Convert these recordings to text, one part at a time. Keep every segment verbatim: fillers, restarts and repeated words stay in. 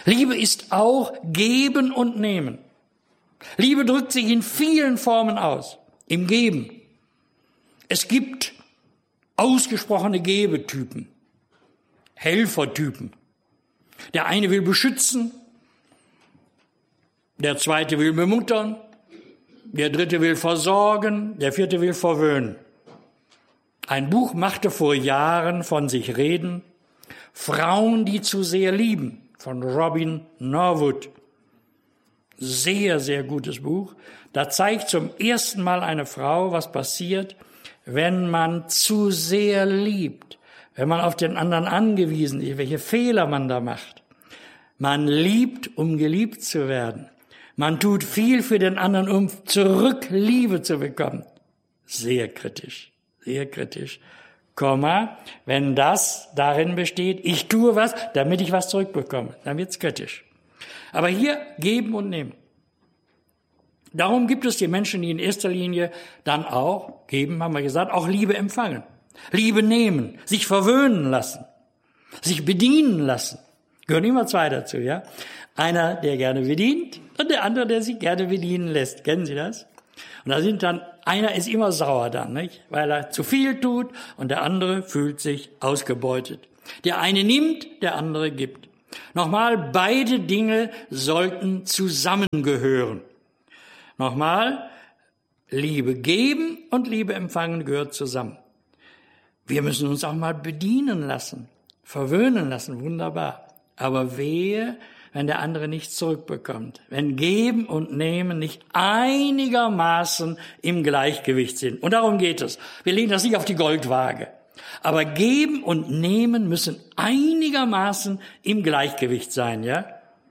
Liebe ist auch Geben und Nehmen. Liebe drückt sich in vielen Formen aus, im Geben. Es gibt ausgesprochene Gebetypen, Helfertypen. Der eine will beschützen, der zweite will bemuttern, der dritte will versorgen, der vierte will verwöhnen. Ein Buch machte vor Jahren von sich reden, Frauen, die zu sehr lieben, von Robin Norwood. Sehr, sehr gutes Buch. Da zeigt zum ersten Mal eine Frau, was passiert, wenn man zu sehr liebt, wenn man auf den anderen angewiesen ist, welche Fehler man da macht. Man liebt, um geliebt zu werden. Man tut viel für den anderen, um zurück Liebe zu bekommen. Sehr kritisch, sehr kritisch. Komma, wenn das darin besteht, ich tue was, damit ich was zurückbekomme, dann wird's kritisch. Aber hier geben und nehmen. Darum gibt es die Menschen, die in erster Linie dann auch, geben, haben wir gesagt, auch Liebe empfangen. Liebe nehmen, sich verwöhnen lassen, sich bedienen lassen. Gehören immer zwei dazu, ja? Einer, der gerne bedient und der andere, der sich gerne bedienen lässt. Kennen Sie das? Und da sind dann, einer ist immer sauer dann, nicht? Weil er zu viel tut und der andere fühlt sich ausgebeutet. Der eine nimmt, der andere gibt. Nochmal, beide Dinge sollten zusammengehören. Nochmal, Liebe geben und Liebe empfangen gehört zusammen. Wir müssen uns auch mal bedienen lassen, verwöhnen lassen, wunderbar. Aber wehe, wenn der andere nichts zurückbekommt, wenn Geben und Nehmen nicht einigermaßen im Gleichgewicht sind. Und darum geht es. Wir legen das nicht auf die Goldwaage. Aber Geben und Nehmen müssen einigermaßen im Gleichgewicht sein, ja?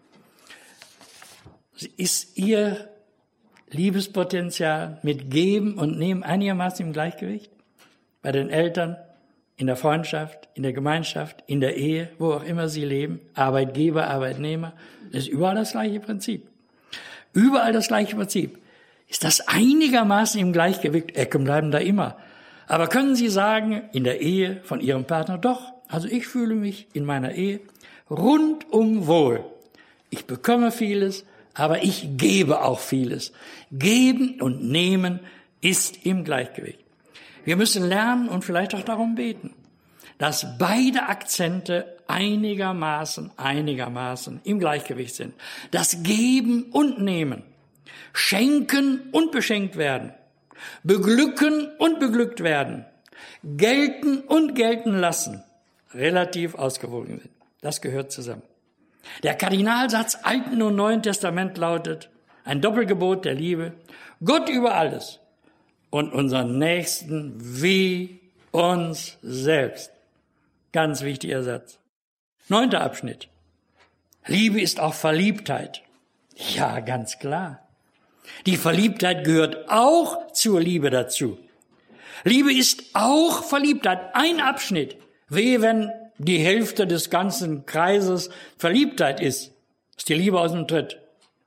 Ist Ihr Liebespotenzial mit Geben und Nehmen einigermaßen im Gleichgewicht? Bei den Eltern, in der Freundschaft, in der Gemeinschaft, in der Ehe, wo auch immer Sie leben, Arbeitgeber, Arbeitnehmer, das ist überall das gleiche Prinzip. Überall das gleiche Prinzip. Ist das einigermaßen im Gleichgewicht? Ecken bleiben da immer. Aber können Sie sagen, in der Ehe von Ihrem Partner, doch, also ich fühle mich in meiner Ehe rundum wohl. Ich bekomme vieles, aber ich gebe auch vieles. Geben und Nehmen ist im Gleichgewicht. Wir müssen lernen und vielleicht auch darum beten, dass beide Akzente einigermaßen, einigermaßen im Gleichgewicht sind. Das Geben und Nehmen, Schenken und beschenkt werden, beglücken und beglückt werden, gelten und gelten lassen, relativ ausgewogen sind. Das gehört zusammen. Der Kardinalsatz Alten und Neuen Testament lautet, ein Doppelgebot der Liebe, Gott über alles und unseren Nächsten wie uns selbst. Ganz wichtiger Satz. Neunter Abschnitt. Liebe ist auch Verliebtheit. Ja, ganz klar. Die Verliebtheit gehört auch zur Liebe dazu. Liebe ist auch Verliebtheit. Ein Abschnitt. Wehe, wenn die Hälfte des ganzen Kreises Verliebtheit ist. Ist die Liebe aus dem Tritt.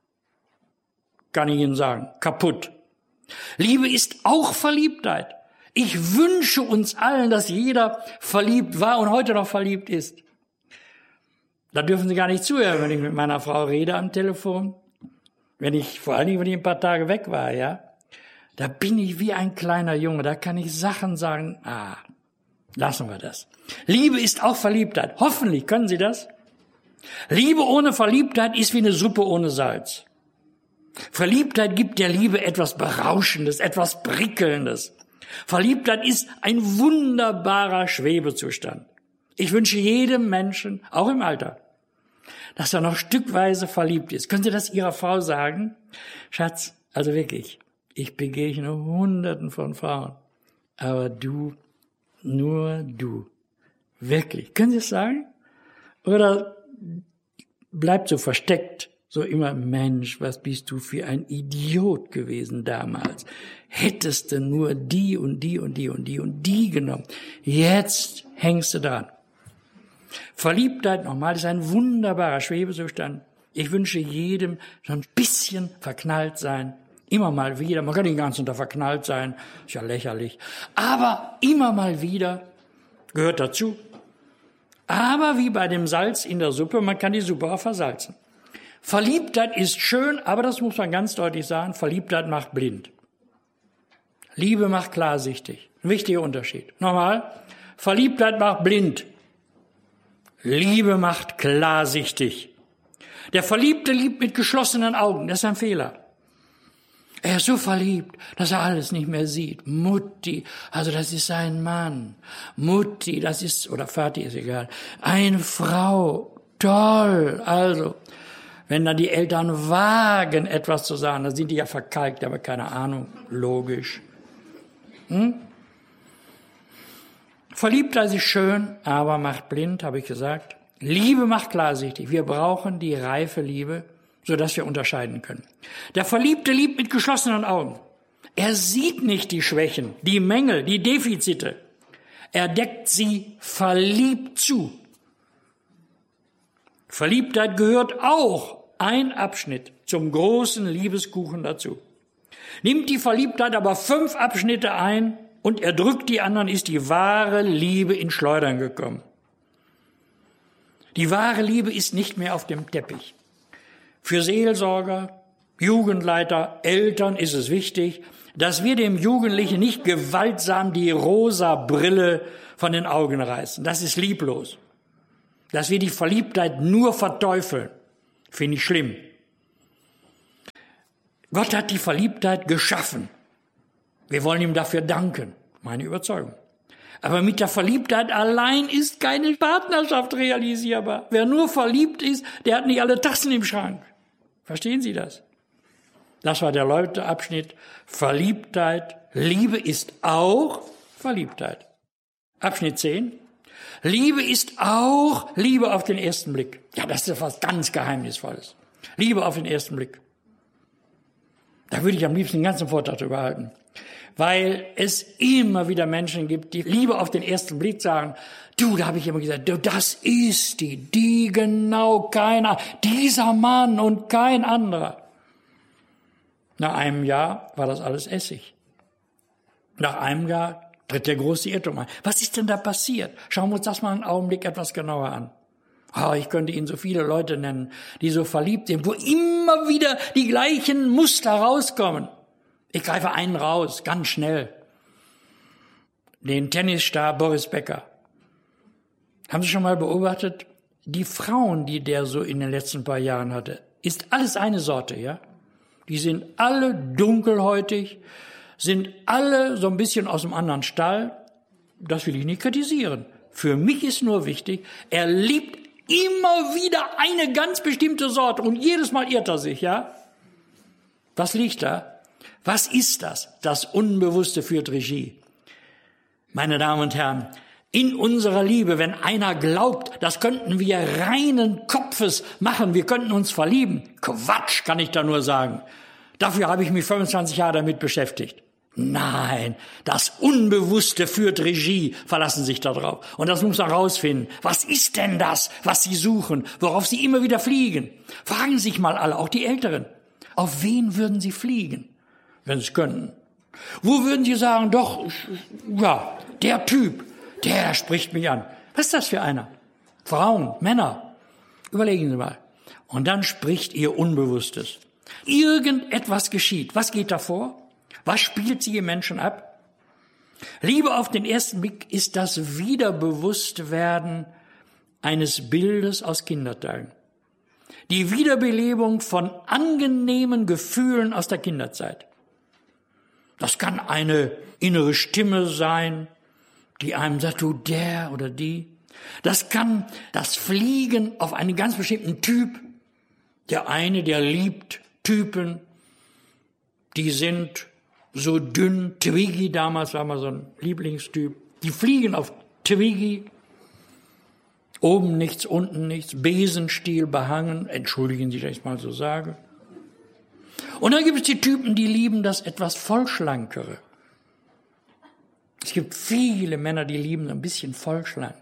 Kann ich Ihnen sagen. Kaputt. Liebe ist auch Verliebtheit. Ich wünsche uns allen, dass jeder verliebt war und heute noch verliebt ist. Da dürfen Sie gar nicht zuhören, wenn ich mit meiner Frau rede am Telefon. Wenn ich, vor allen Dingen, wenn ich ein paar Tage weg war, ja. Da bin ich wie ein kleiner Junge. Da kann ich Sachen sagen, ah, lassen wir das. Liebe ist auch Verliebtheit. Hoffentlich können Sie das. Liebe ohne Verliebtheit ist wie eine Suppe ohne Salz. Verliebtheit gibt der Liebe etwas Berauschendes, etwas Prickelndes. Verliebtheit ist ein wunderbarer Schwebezustand. Ich wünsche jedem Menschen, auch im Alter, dass er noch stückweise verliebt ist. Können Sie das Ihrer Frau sagen? Schatz, also wirklich, ich begegne Hunderten von Frauen, aber du, nur du. Wirklich. Können Sie es sagen? Oder bleibt so versteckt, so immer, Mensch, was bist du für ein Idiot gewesen damals. Hättest du nur die und die und die und die und die genommen. Jetzt hängst du dran. Verliebtheit, nochmal, ist ein wunderbarer Schwebezustand. Ich wünsche jedem so ein bisschen verknallt sein. Immer mal wieder. Man kann den ganzen Tag verknallt sein. Ist ja lächerlich. Aber immer mal wieder gehört dazu. Aber wie bei dem Salz in der Suppe, man kann die Suppe auch versalzen. Verliebtheit ist schön, aber das muss man ganz deutlich sagen, Verliebtheit macht blind. Liebe macht klarsichtig. Ein wichtiger Unterschied. Nochmal, Verliebtheit macht blind. Liebe macht klarsichtig. Der Verliebte liebt mit geschlossenen Augen, das ist ein Fehler. Er ist so verliebt, dass er alles nicht mehr sieht. Mutti, also das ist sein Mann. Mutti, das ist, oder Vati, ist egal. Eine Frau, toll. Also, wenn dann die Eltern wagen, etwas zu sagen, dann sind die ja verkalkt, aber keine Ahnung, logisch. Hm? Verliebtheit ist schön, aber macht blind, habe ich gesagt. Liebe macht klarsichtig. Wir brauchen die reife Liebe, sodass wir unterscheiden können. Der Verliebte liebt mit geschlossenen Augen. Er sieht nicht die Schwächen, die Mängel, die Defizite. Er deckt sie verliebt zu. Verliebtheit gehört auch ein Abschnitt zum großen Liebeskuchen dazu. Nimmt die Verliebtheit aber fünf Abschnitte ein und erdrückt die anderen, ist die wahre Liebe in Schleudern gekommen. Die wahre Liebe ist nicht mehr auf dem Teppich. Für Seelsorger, Jugendleiter, Eltern ist es wichtig, dass wir dem Jugendlichen nicht gewaltsam die rosa Brille von den Augen reißen. Das ist lieblos. Dass wir die Verliebtheit nur verteufeln, finde ich schlimm. Gott hat die Verliebtheit geschaffen. Wir wollen ihm dafür danken, meine Überzeugung. Aber mit der Verliebtheit allein ist keine Partnerschaft realisierbar. Wer nur verliebt ist, der hat nicht alle Tassen im Schrank. Verstehen Sie das? Das war der Leute-Abschnitt. Verliebtheit. Liebe ist auch Verliebtheit. Abschnitt zehn. Liebe ist auch Liebe auf den ersten Blick. Ja, das ist was ganz Geheimnisvolles. Liebe auf den ersten Blick. Da würde ich am liebsten den ganzen Vortrag drüber halten. Weil es immer wieder Menschen gibt, die Liebe auf den ersten Blick sagen, du, da habe ich immer gesagt, du, das ist die, die genau keiner, dieser Mann und kein anderer. Nach einem Jahr war das alles Essig. Nach einem Jahr tritt der große Irrtum ein. Was ist denn da passiert? Schauen wir uns das mal einen Augenblick etwas genauer an. Oh, ich könnte Ihnen so viele Leute nennen, die so verliebt sind, wo immer wieder die gleichen Muster rauskommen. Ich greife einen raus, ganz schnell. Den Tennisstar Boris Becker. Haben Sie schon mal beobachtet? Die Frauen, die der so in den letzten paar Jahren hatte, ist alles eine Sorte, ja? Die sind alle dunkelhäutig, sind alle so ein bisschen aus dem anderen Stall. Das will ich nicht kritisieren. Für mich ist nur wichtig, er liebt immer wieder eine ganz bestimmte Sorte und jedes Mal irrt er sich, ja? Was liegt da? Was ist das? Das Unbewusste führt Regie. Meine Damen und Herren, in unserer Liebe, wenn einer glaubt, das könnten wir reinen Kopfes machen, wir könnten uns verlieben. Quatsch, kann ich da nur sagen. Dafür habe ich mich fünfundzwanzig Jahre damit beschäftigt. Nein, das Unbewusste führt Regie, verlassen Sie sich da drauf. Und das muss man rausfinden. Was ist denn das, was Sie suchen, worauf Sie immer wieder fliegen? Fragen Sie sich mal alle, auch die Älteren. Auf wen würden Sie fliegen, wenn Sie es könnten? Wo würden Sie sagen, doch, ja, der Typ, der spricht mich an. Was ist das für einer? Frauen, Männer. Überlegen Sie mal. Und dann spricht Ihr Unbewusstes. Irgendetwas geschieht. Was geht da vor? Was spielt sie im Menschen ab? Liebe auf den ersten Blick ist das Wiederbewusstwerden eines Bildes aus Kindertagen. Die Wiederbelebung von angenehmen Gefühlen aus der Kinderzeit. Das kann eine innere Stimme sein, die einem sagt, du, der oder die. Das kann das Fliegen auf einen ganz bestimmten Typ. Der eine, der liebt Typen, die sind so dünn. Twiggy damals war mal so ein Lieblingstyp. Die fliegen auf Twiggy. Oben nichts, unten nichts, Besenstiel behangen, entschuldigen Sie, dass ich mal so sage. Und dann gibt es die Typen, die lieben das etwas Vollschlankere. Es gibt viele Männer, die lieben ein bisschen vollschlank.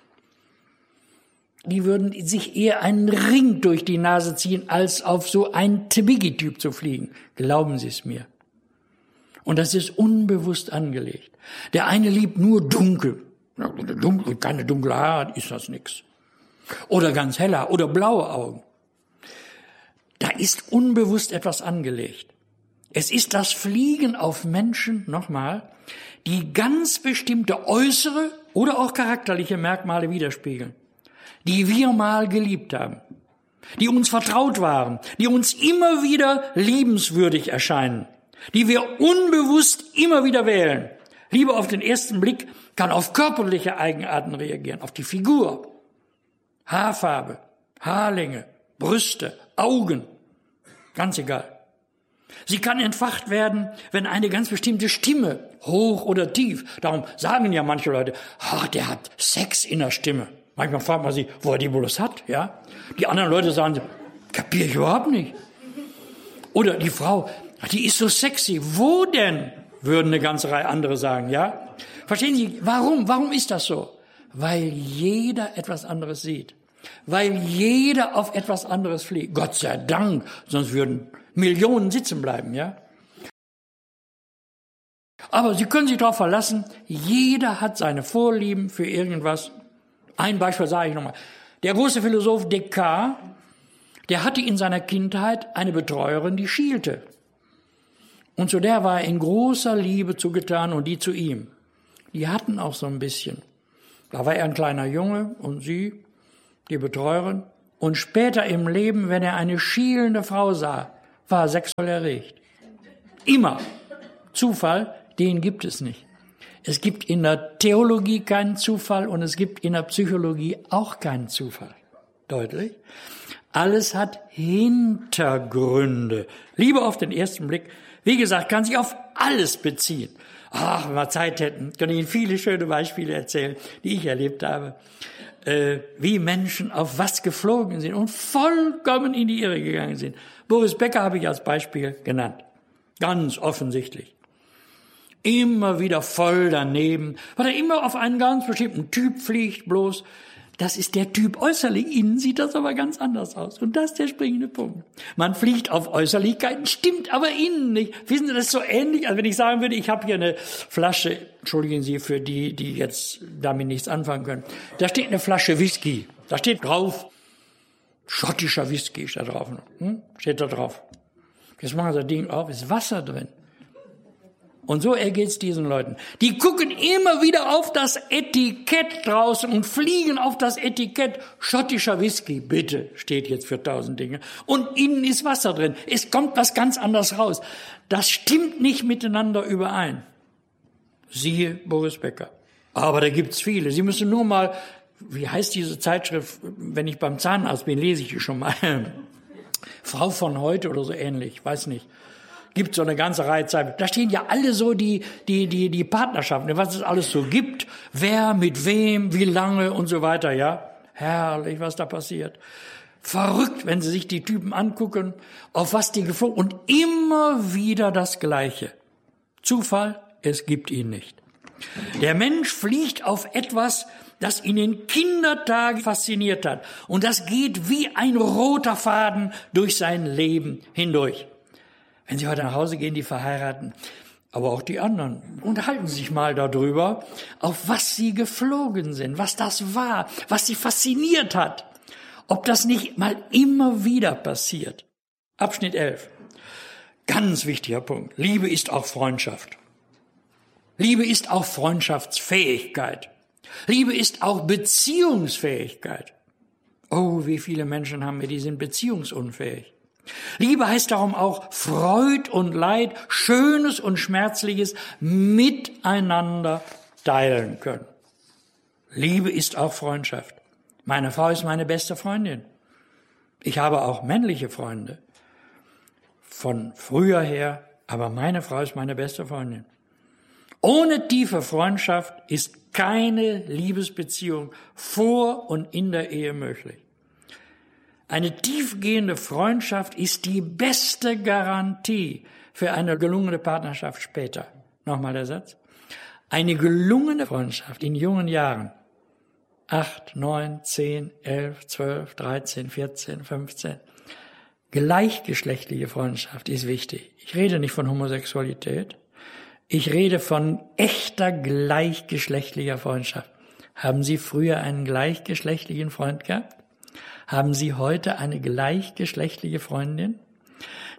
Die würden sich eher einen Ring durch die Nase ziehen, als auf so einen Twiggy-Typ zu fliegen. Glauben Sie es mir. Und das ist unbewusst angelegt. Der eine liebt nur dunkel. Dunkel, keine dunkle Haare, ist das nix. Oder ganz heller oder blaue Augen. ist unbewusst etwas angelegt. Es ist das Fliegen auf Menschen, nochmal, die ganz bestimmte äußere oder auch charakterliche Merkmale widerspiegeln, die wir mal geliebt haben, die uns vertraut waren, die uns immer wieder liebenswürdig erscheinen, die wir unbewusst immer wieder wählen. Liebe auf den ersten Blick kann auf körperliche Eigenarten reagieren, auf die Figur, Haarfarbe, Haarlänge, Brüste, Augen, ganz egal. Sie kann entfacht werden, wenn eine ganz bestimmte Stimme, hoch oder tief, darum sagen ja manche Leute, ach, der hat Sex in der Stimme. Manchmal fragt man sich, wo er die bloß hat, ja? Die anderen Leute sagen, kapiere ich überhaupt nicht. Oder die Frau, die ist so sexy. Wo denn? Würden eine ganze Reihe andere sagen, ja? Verstehen Sie, warum? Warum ist das so? Weil jeder etwas anderes sieht. Weil jeder auf etwas anderes fliegt. Gott sei Dank, sonst würden Millionen sitzen bleiben, ja? Aber Sie können sich darauf verlassen, jeder hat seine Vorlieben für irgendwas. Ein Beispiel sage ich nochmal. Der große Philosoph Descartes, der hatte in seiner Kindheit eine Betreuerin, die schielte. Und zu der war er in großer Liebe zugetan und die zu ihm. Die hatten auch so ein bisschen. Da war er ein kleiner Junge und sie, die Betreuerin. Und später im Leben, wenn er eine schielende Frau sah, war er sexuell erregt. Immer. Zufall, den gibt es nicht. Es gibt in der Theologie keinen Zufall und es gibt in der Psychologie auch keinen Zufall. Deutlich. Alles hat Hintergründe. Liebe auf den ersten Blick, wie gesagt, kann sich auf alles beziehen. Ach, wenn wir Zeit hätten, könnte ich Ihnen viele schöne Beispiele erzählen, die ich erlebt habe, äh, wie Menschen auf was geflogen sind und vollkommen in die Irre gegangen sind. Boris Becker habe ich als Beispiel genannt. Ganz offensichtlich. Immer wieder voll daneben, weil er immer auf einen ganz bestimmten Typ fliegt, bloß. Das ist der Typ äußerlich. Innen sieht das aber ganz anders aus. Und das ist der springende Punkt. Man fliegt auf Äußerlichkeiten, stimmt aber innen nicht. Wissen Sie, das ist so ähnlich, als wenn ich sagen würde, ich habe hier eine Flasche, entschuldigen Sie für die, die jetzt damit nichts anfangen können. Da steht eine Flasche Whisky. Da steht drauf, schottischer Whisky steht da drauf. Hm? Steht da drauf. Jetzt machen Sie das Ding auf, ist Wasser drin. Und so ergeht's diesen Leuten. Die gucken immer wieder auf das Etikett draußen und fliegen auf das Etikett. Schottischer Whisky, bitte, steht jetzt für tausend Dinge. Und innen ist Wasser drin. Es kommt was ganz anderes raus. Das stimmt nicht miteinander überein. Siehe Boris Becker. Aber da gibt's viele. Sie müssen nur mal, wie heißt diese Zeitschrift, wenn ich beim Zahnarzt bin, lese ich die schon mal. Frau von heute oder so ähnlich, weiß nicht. Gibt so eine ganze Reihe Zeit. Da stehen ja alle so die, die, die, die Partnerschaften, was es alles so gibt. Wer, mit wem, wie lange und so weiter, ja. Herrlich, was da passiert. Verrückt, wenn Sie sich die Typen angucken, auf was die geflogen, und immer wieder das Gleiche. Zufall, es gibt ihn nicht. Der Mensch fliegt auf etwas, das ihn in Kindertagen fasziniert hat. Und das geht wie ein roter Faden durch sein Leben hindurch. Wenn Sie heute nach Hause gehen, die Verheirateten, aber auch die anderen, unterhalten Sie sich mal darüber, auf was Sie geflogen sind, was das war, was Sie fasziniert hat. Ob das nicht mal immer wieder passiert. Abschnitt elf. Ganz wichtiger Punkt. Liebe ist auch Freundschaft. Liebe ist auch Freundschaftsfähigkeit. Liebe ist auch Beziehungsfähigkeit. Oh, wie viele Menschen haben wir, die sind beziehungsunfähig. Liebe heißt darum auch Freud und Leid, Schönes und Schmerzliches miteinander teilen können. Liebe ist auch Freundschaft. Meine Frau ist meine beste Freundin. Ich habe auch männliche Freunde. Von früher her, aber meine Frau ist meine beste Freundin. Ohne tiefe Freundschaft ist keine Liebesbeziehung vor und in der Ehe möglich. Eine tiefgehende Freundschaft ist die beste Garantie für eine gelungene Partnerschaft später. Nochmal der Satz. Eine gelungene Freundschaft in jungen Jahren, acht, neun, zehn, elf, zwölf, dreizehn, vierzehn, fünfzehn, gleichgeschlechtliche Freundschaft ist wichtig. Ich rede nicht von Homosexualität. Ich rede von echter gleichgeschlechtlicher Freundschaft. Haben Sie früher einen gleichgeschlechtlichen Freund gehabt? Haben Sie heute eine gleichgeschlechtliche Freundin?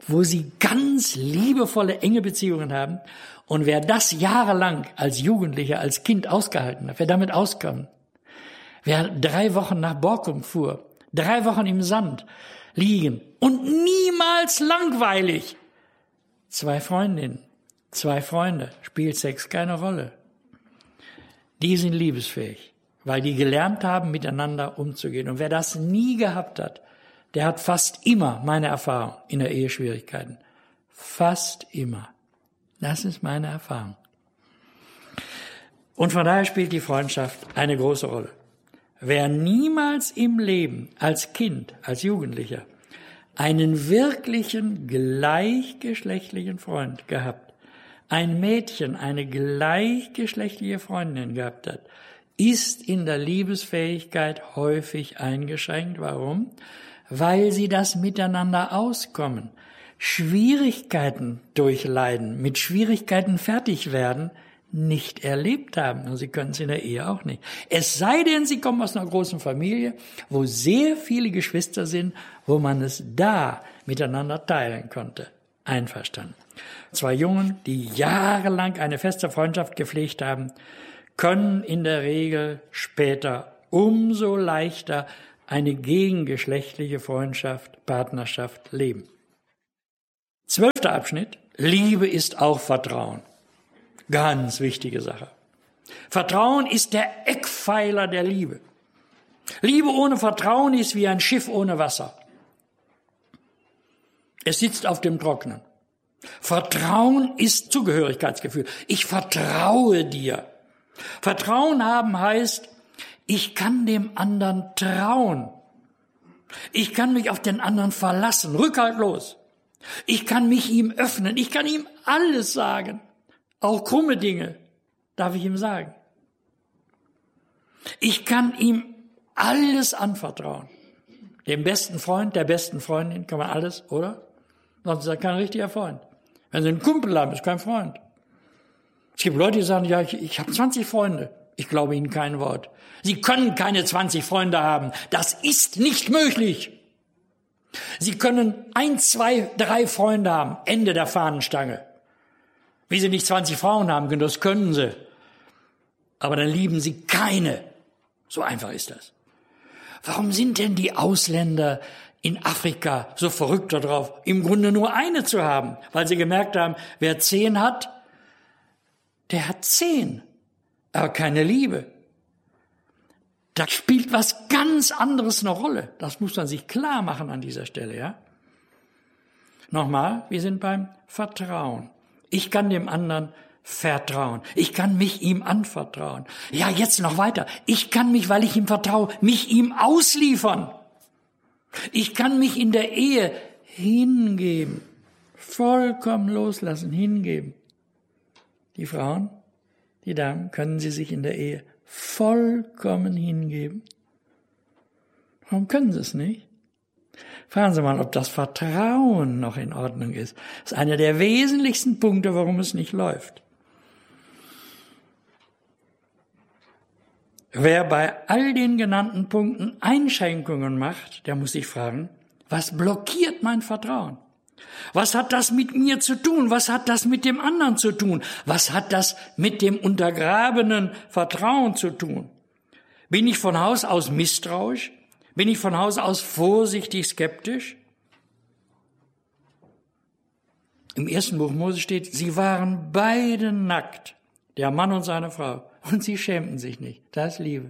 wo sie ganz liebevolle, enge Beziehungen haben. Und wer das jahrelang als Jugendlicher, als Kind ausgehalten hat, wer damit auskam, wer drei Wochen nach Borkum fuhr, drei Wochen im Sand liegen und niemals langweilig. Zwei Freundinnen, zwei Freunde, spielt Sex keine Rolle. Die sind liebesfähig, weil die gelernt haben, miteinander umzugehen. Und wer das nie gehabt hat, der hat fast immer, meine Erfahrung, in der Ehe Schwierigkeiten. Fast immer. Das ist meine Erfahrung. Und von daher spielt die Freundschaft eine große Rolle. Wer niemals im Leben als Kind, als Jugendlicher einen wirklichen gleichgeschlechtlichen Freund gehabt, ein Mädchen, eine gleichgeschlechtliche Freundin gehabt hat, ist in der Liebesfähigkeit häufig eingeschränkt. Warum? Weil sie das miteinander auskommen, Schwierigkeiten durchleiden, mit Schwierigkeiten fertig werden, nicht erlebt haben. Und sie können es in der Ehe auch nicht. Es sei denn, sie kommen aus einer großen Familie, wo sehr viele Geschwister sind, wo man es da miteinander teilen konnte. Einverstanden. Zwei Jungen, die jahrelang eine feste Freundschaft gepflegt haben, können in der Regel später umso leichter eine gegengeschlechtliche Freundschaft, Partnerschaft leben. Zwölfter Abschnitt. Liebe ist auch Vertrauen. Ganz wichtige Sache. Vertrauen ist der Eckpfeiler der Liebe. Liebe ohne Vertrauen ist wie ein Schiff ohne Wasser. Es sitzt auf dem Trockenen. Vertrauen ist Zugehörigkeitsgefühl. Ich vertraue dir. Vertrauen haben heißt, ich kann dem anderen trauen. Ich kann mich auf den anderen verlassen, rückhaltlos. Ich kann mich ihm öffnen. Ich kann ihm alles sagen. Auch krumme Dinge darf ich ihm sagen. Ich kann ihm alles anvertrauen. Dem besten Freund, der besten Freundin kann man alles, oder? Sonst ist er kein richtiger Freund. Wenn Sie einen Kumpel haben, ist kein Freund. Es gibt Leute, die sagen, ja, ich, ich habe zwanzig Freunde. Ich glaube Ihnen kein Wort. Sie können keine zwanzig Freunde haben. Das ist nicht möglich. Sie können ein, zwei, drei Freunde haben. Ende der Fahnenstange. Wie Sie nicht zwanzig Frauen haben können, das können Sie. Aber dann lieben Sie keine. So einfach ist das. Warum sind denn die Ausländer in Afrika so verrückt darauf, im Grunde nur eine zu haben? Weil sie gemerkt haben, wer zehn hat, der hat zehn, aber keine Liebe. Da spielt was ganz anderes eine Rolle. Das muss man sich klar machen an dieser Stelle, ja? Nochmal, wir sind beim Vertrauen. Ich kann dem anderen vertrauen. Ich kann mich ihm anvertrauen. Ja, jetzt noch weiter. Ich kann mich, weil ich ihm vertraue, mich ihm ausliefern. Ich kann mich in der Ehe hingeben. Vollkommen loslassen, hingeben. Die Frauen, die Damen, können sie sich in der Ehe vollkommen hingeben? Warum können sie es nicht? Fragen Sie mal, ob das Vertrauen noch in Ordnung ist. Das ist einer der wesentlichsten Punkte, warum es nicht läuft. Wer bei all den genannten Punkten Einschränkungen macht, der muss sich fragen, was blockiert mein Vertrauen? Was hat das mit mir zu tun? Was hat das mit dem anderen zu tun? Was hat das mit dem untergrabenen Vertrauen zu tun? Bin ich von Haus aus misstrauisch? Bin ich von Haus aus vorsichtig skeptisch? Im ersten Buch Mose steht, sie waren beide nackt, der Mann und seine Frau, und sie schämten sich nicht. Das ist Liebe.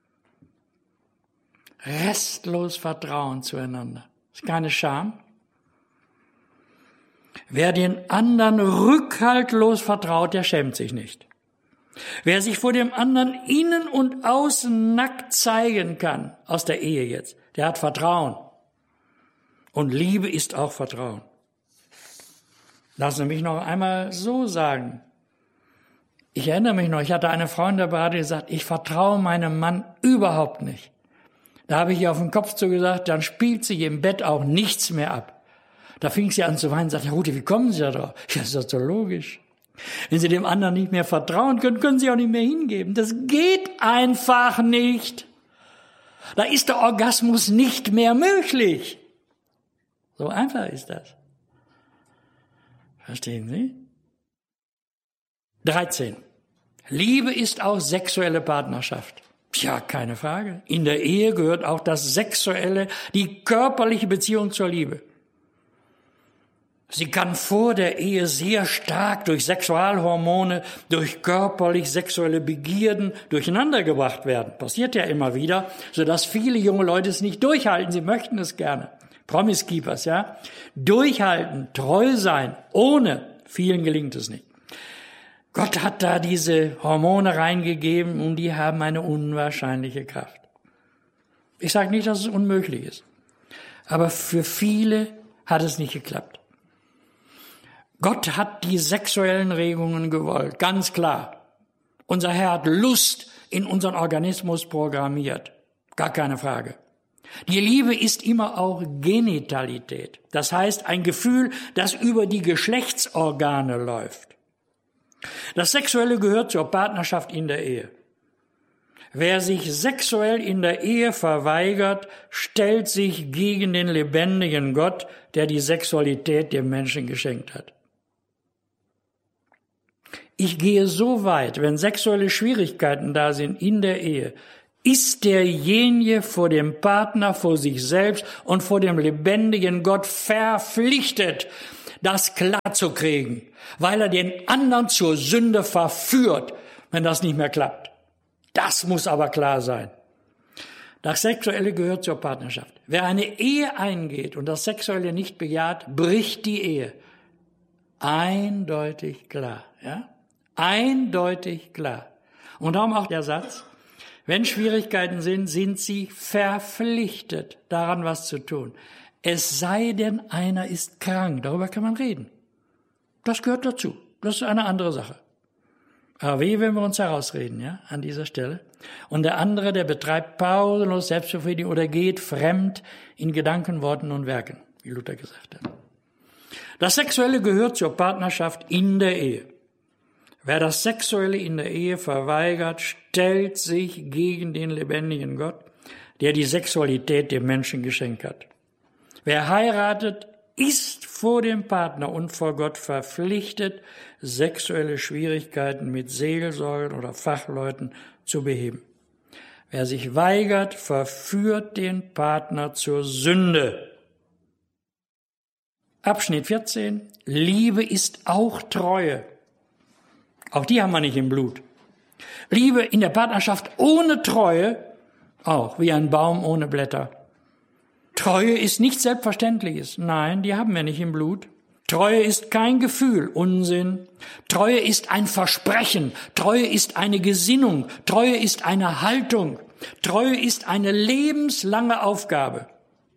Restlos Vertrauen zueinander. Das ist keine Scham. Wer den anderen rückhaltlos vertraut, der schämt sich nicht. Wer sich vor dem anderen innen und außen nackt zeigen kann, aus der Ehe jetzt, der hat Vertrauen. Und Liebe ist auch Vertrauen. Lassen Sie mich noch einmal so sagen. Ich erinnere mich noch, ich hatte eine Freundin dabei, die gesagt, ich vertraue meinem Mann überhaupt nicht. Da habe ich ihr auf den Kopf zugesagt, dann spielt sich im Bett auch nichts mehr ab. Da fing sie an zu weinen und sagte, ja Rute, wie kommen Sie da drauf? Ja, das ist doch so logisch. Wenn Sie dem anderen nicht mehr vertrauen können, können Sie auch nicht mehr hingeben. Das geht einfach nicht. Da ist der Orgasmus nicht mehr möglich. So einfach ist das. Verstehen Sie? dreizehn. Liebe ist auch sexuelle Partnerschaft. Tja, keine Frage. In der Ehe gehört auch das Sexuelle, die körperliche Beziehung zur Liebe. Sie kann vor der Ehe sehr stark durch Sexualhormone, durch körperlich-sexuelle Begierden durcheinandergebracht werden. Passiert ja immer wieder, sodass viele junge Leute es nicht durchhalten. Sie möchten es gerne. Promise Keepers, ja. Durchhalten, treu sein, ohne. Vielen gelingt es nicht. Gott hat da diese Hormone reingegeben und die haben eine unwahrscheinliche Kraft. Ich sage nicht, dass es unmöglich ist. Aber für viele hat es nicht geklappt. Gott hat die sexuellen Regungen gewollt, ganz klar. Unser Herr hat Lust in unseren Organismus programmiert, gar keine Frage. Die Liebe ist immer auch Genitalität, das heißt ein Gefühl, das über die Geschlechtsorgane läuft. Das Sexuelle gehört zur Partnerschaft in der Ehe. Wer sich sexuell in der Ehe verweigert, stellt sich gegen den lebendigen Gott, der die Sexualität dem Menschen geschenkt hat. Ich gehe so weit, wenn sexuelle Schwierigkeiten da sind in der Ehe, ist derjenige vor dem Partner, vor sich selbst und vor dem lebendigen Gott verpflichtet, das klarzukriegen, weil er den anderen zur Sünde verführt, wenn das nicht mehr klappt. Das muss aber klar sein. Das Sexuelle gehört zur Partnerschaft. Wer eine Ehe eingeht und das Sexuelle nicht bejaht, bricht die Ehe. Eindeutig klar, ja? Eindeutig klar. Und darum auch der Satz, wenn Schwierigkeiten sind, sind sie verpflichtet, daran was zu tun. Es sei denn, einer ist krank. Darüber kann man reden. Das gehört dazu. Das ist eine andere Sache. Aber wie, wenn wir uns herausreden, ja, an dieser Stelle? Und der andere, der betreibt pausenlos Selbstbefriedigung oder geht fremd in Gedanken, Worten und Werken, wie Luther gesagt hat. Das Sexuelle gehört zur Partnerschaft in der Ehe. Wer das Sexuelle in der Ehe verweigert, stellt sich gegen den lebendigen Gott, der die Sexualität dem Menschen geschenkt hat. Wer heiratet, ist vor dem Partner und vor Gott verpflichtet, sexuelle Schwierigkeiten mit Seelsorgern oder Fachleuten zu beheben. Wer sich weigert, verführt den Partner zur Sünde. Abschnitt vierzehn. Liebe ist auch Treue. Auch die haben wir nicht im Blut. Liebe in der Partnerschaft ohne Treue, auch wie ein Baum ohne Blätter. Treue ist nichts Selbstverständliches. Nein, die haben wir nicht im Blut. Treue ist kein Gefühl, Unsinn. Treue ist ein Versprechen. Treue ist eine Gesinnung. Treue ist eine Haltung. Treue ist eine lebenslange Aufgabe.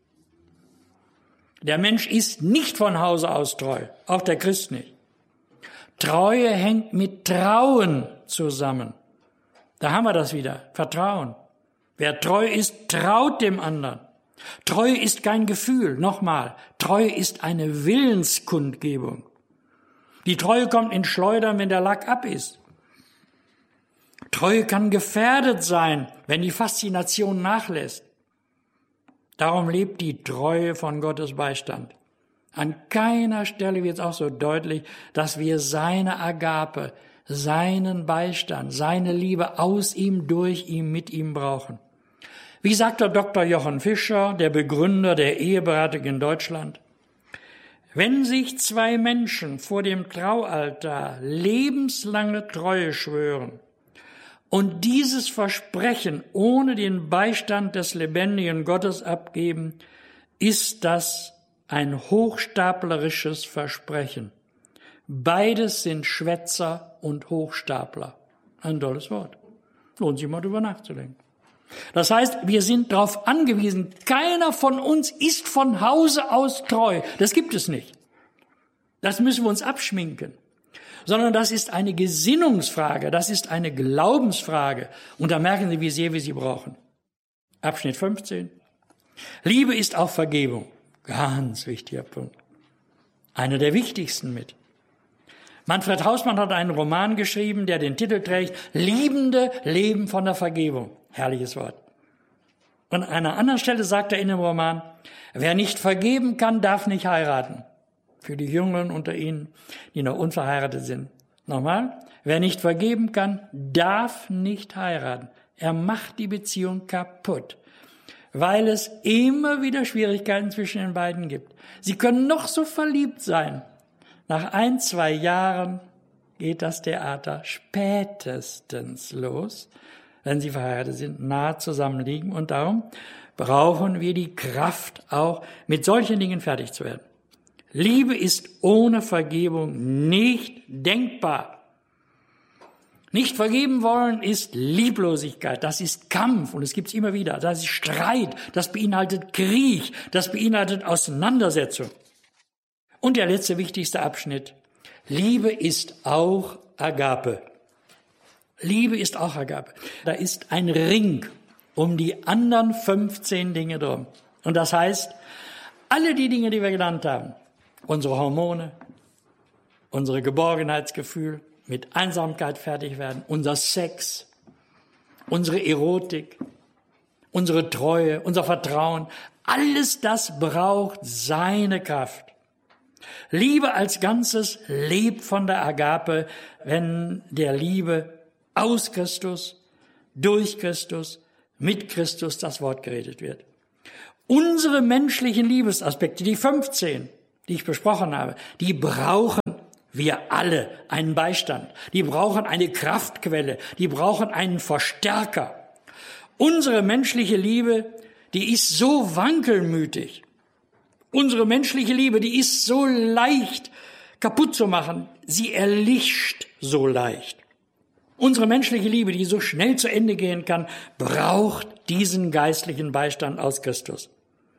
Der Mensch ist nicht von Hause aus treu, auch der Christ nicht. Treue hängt mit Trauen zusammen. Da haben wir das wieder, Vertrauen. Wer treu ist, traut dem anderen. Treue ist kein Gefühl, nochmal, Treue ist eine Willenskundgebung. Die Treue kommt in Schleudern, wenn der Lack ab ist. Treue kann gefährdet sein, wenn die Faszination nachlässt. Darum lebt die Treue von Gottes Beistand. An keiner Stelle wird es auch so deutlich, dass wir seine Agape, seinen Beistand, seine Liebe aus ihm, durch ihn, mit ihm brauchen. Wie sagt der Doktor Jochen Fischer, der Begründer der Eheberatung in Deutschland? Wenn sich zwei Menschen vor dem Traualtar lebenslange Treue schwören und dieses Versprechen ohne den Beistand des lebendigen Gottes abgeben, ist das ein hochstaplerisches Versprechen. Beides sind Schwätzer und Hochstapler. Ein tolles Wort. Lohnt sich mal drüber nachzudenken. Das heißt, wir sind darauf angewiesen, keiner von uns ist von Hause aus treu. Das gibt es nicht. Das müssen wir uns abschminken. Sondern das ist eine Gesinnungsfrage, das ist eine Glaubensfrage. Und da merken Sie, wie sehr wir sie brauchen. Abschnitt fünfzehn. Liebe ist auch Vergebung. Ganz wichtiger Punkt. Einer der wichtigsten mit. Manfred Hausmann hat einen Roman geschrieben, der den Titel trägt, Liebende leben von der Vergebung. Herrliches Wort. Und an einer anderen Stelle sagt er in dem Roman, wer nicht vergeben kann, darf nicht heiraten. für die Jüngeren unter Ihnen, die noch unverheiratet sind. Nochmal, wer nicht vergeben kann, darf nicht heiraten. Er macht die Beziehung kaputt, weil es immer wieder Schwierigkeiten zwischen den beiden gibt. Sie können noch so verliebt sein. Nach ein, zwei Jahren geht das Theater spätestens los, wenn sie verheiratet sind, nah zusammenliegen. Und darum brauchen wir die Kraft, auch mit solchen Dingen fertig zu werden. Liebe ist ohne Vergebung nicht denkbar. Nicht vergeben wollen ist Lieblosigkeit, das ist Kampf und es gibt's immer wieder. Das ist Streit, das beinhaltet Krieg, das beinhaltet Auseinandersetzung. Und der letzte wichtigste Abschnitt. Liebe ist auch Agape. Liebe ist auch Agape. Da ist ein Ring um die anderen fünfzehn Dinge drum. Und das heißt, alle die Dinge, die wir genannt haben, unsere Hormone, unsere Geborgenheitsgefühl, mit Einsamkeit fertig werden, unser Sex, unsere Erotik, unsere Treue, unser Vertrauen, alles das braucht seine Kraft. Liebe als Ganzes lebt von der Agape, wenn der Liebe aus Christus, durch Christus, mit Christus das Wort geredet wird. Unsere menschlichen Liebesaspekte, die fünfzehn, die ich besprochen habe, die brauchen wir alle einen Beistand. Die brauchen eine Kraftquelle. Die brauchen einen Verstärker. Unsere menschliche Liebe, die ist so wankelmütig. Unsere menschliche Liebe, die ist so leicht kaputt zu machen. Sie erlischt so leicht. Unsere menschliche Liebe, die so schnell zu Ende gehen kann, braucht diesen geistlichen Beistand aus Christus.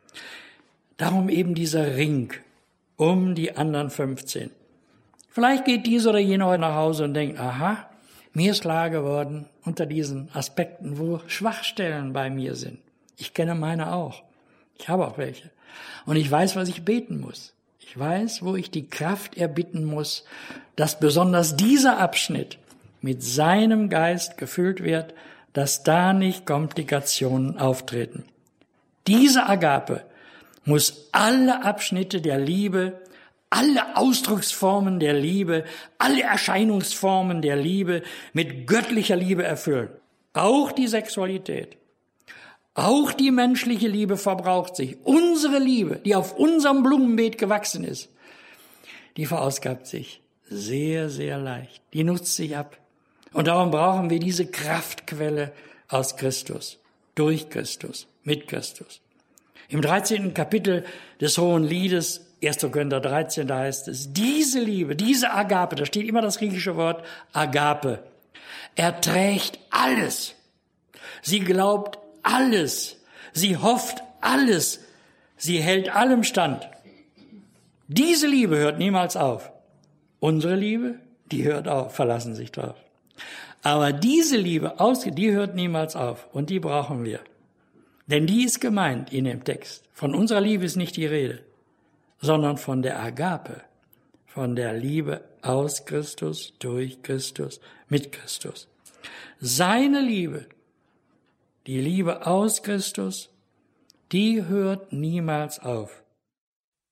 Darum eben dieser Ring um die anderen fünfzehn. Vielleicht geht dieser oder jener heute nach Hause und denkt, aha, mir ist klar geworden unter diesen Aspekten, wo Schwachstellen bei mir sind. Ich kenne meine auch. Ich habe auch welche. Und ich weiß, was ich beten muss. Ich weiß, wo ich die Kraft erbitten muss, dass besonders dieser Abschnitt mit seinem Geist gefüllt wird, dass da nicht Komplikationen auftreten. Diese Agape muss alle Abschnitte der Liebe, alle Ausdrucksformen der Liebe, alle Erscheinungsformen der Liebe mit göttlicher Liebe erfüllen. Auch die Sexualität, auch die menschliche Liebe verbraucht sich. Unsere Liebe, die auf unserem Blumenbeet gewachsen ist, die verausgabt sich sehr, sehr leicht. Die nutzt sich ab. Und darum brauchen wir diese Kraftquelle aus Christus, durch Christus, mit Christus. Im dreizehnten Kapitel des Hohen Liedes, erster Korinther dreizehn, da heißt es, diese Liebe, diese Agape, da steht immer das griechische Wort Agape, erträgt alles. Sie glaubt alles. Sie hofft alles. Sie hält allem stand. Diese Liebe hört niemals auf. Unsere Liebe, die hört auf, verlassen sich drauf. Aber diese Liebe, die hört niemals auf und die brauchen wir. Denn die ist gemeint in dem Text. Von unserer Liebe ist nicht die Rede, sondern von der Agape, von der Liebe aus Christus, durch Christus, mit Christus. Seine Liebe, die Liebe aus Christus, die hört niemals auf.